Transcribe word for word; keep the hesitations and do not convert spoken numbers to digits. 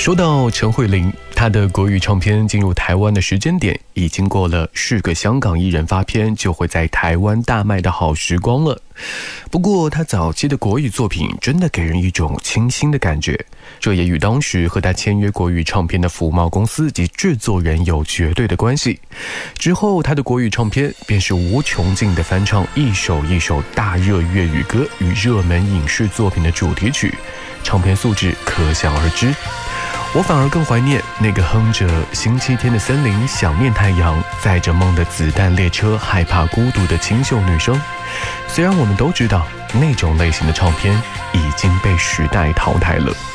说到陈慧琳，她的国语唱片进入台湾的时间点已经过了是个香港艺人发片就会在台湾大卖的好时光了。不过她早期的国语作品真的给人一种清新的感觉，这也与当时和她签约国语唱片的福茂公司及制作人有绝对的关系。之后她的国语唱片便是无穷尽的翻唱一首一首大热粤语歌与热门影视作品的主题曲，唱片素质可想而知。我反而更怀念那个哼着星期天的森林想念太阳，载着梦的子弹列车害怕孤独的清秀女生。虽然我们都知道那种类型的唱片已经被时代淘汰了。